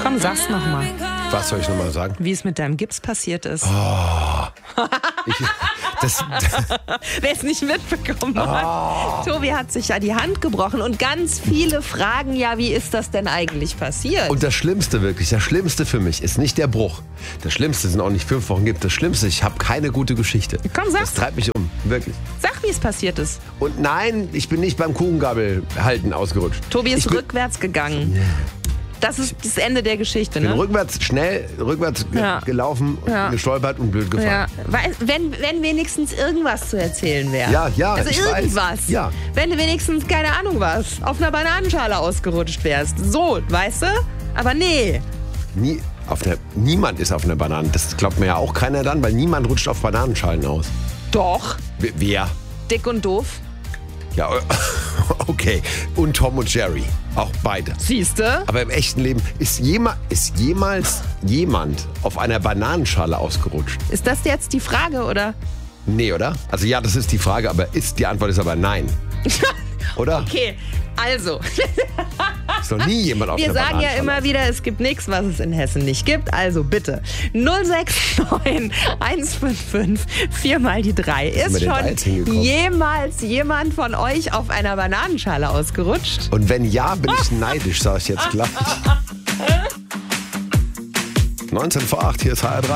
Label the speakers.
Speaker 1: Komm, sag's nochmal.
Speaker 2: Was soll ich nochmal sagen?
Speaker 1: Wie es mit deinem Gips passiert ist. Wer es nicht mitbekommen hat. Tobi hat sich ja die Hand gebrochen und ganz viele fragen ja, wie ist das denn eigentlich passiert?
Speaker 2: Und das Schlimmste wirklich, das Schlimmste für mich ist nicht der Bruch. Das Schlimmste sind auch nicht 5 Wochen gibt. Das Schlimmste, ich habe keine gute Geschichte.
Speaker 1: Komm, sag's.
Speaker 2: Das treibt mich um, wirklich.
Speaker 1: Sag, wie es passiert ist.
Speaker 2: Und nein, ich bin nicht beim Kuchengabel halten ausgerutscht.
Speaker 1: Tobi ist
Speaker 2: Ich bin
Speaker 1: rückwärts gegangen. Das ist das Ende der Geschichte,
Speaker 2: bin
Speaker 1: ne?
Speaker 2: rückwärts gelaufen, gestolpert und blöd gefallen.
Speaker 1: Ja. Wenn wenigstens irgendwas zu erzählen wäre.
Speaker 2: Ja,
Speaker 1: Also
Speaker 2: ich
Speaker 1: irgendwas.
Speaker 2: weiß. Ja.
Speaker 1: Wenn du wenigstens, keine Ahnung was, auf einer Bananenschale ausgerutscht wärst. So, weißt du? Aber nee.
Speaker 2: Niemand ist auf einer Banane. Das glaubt mir ja auch keiner dann, weil niemand rutscht auf Bananenschalen aus.
Speaker 1: Doch.
Speaker 2: Wer?
Speaker 1: Dick und doof.
Speaker 2: Ja, okay. Und Tom und Jerry. Auch beide.
Speaker 1: Siehste?
Speaker 2: Aber im echten Leben ist jemals jemand auf einer Bananenschale ausgerutscht?
Speaker 1: Ist das jetzt die Frage, oder?
Speaker 2: Nee, oder? Also ja, das ist die Frage, aber die Antwort ist aber nein. Oder?
Speaker 1: Okay, also.
Speaker 2: Ist noch nie jemand auf
Speaker 1: Wir
Speaker 2: einer
Speaker 1: sagen ja
Speaker 2: Bananenschale.
Speaker 1: immer wieder, es gibt nichts, was es in Hessen nicht gibt. Also bitte 069 155 4 mal die 3. Ist
Speaker 2: den da
Speaker 1: schon
Speaker 2: jetzt hingekommen?
Speaker 1: jemals jemand von euch auf einer Bananenschale ausgerutscht?
Speaker 2: Und wenn ja, bin ich neidisch, sag ich jetzt gleich. 19 vor 8, hier ist HR3.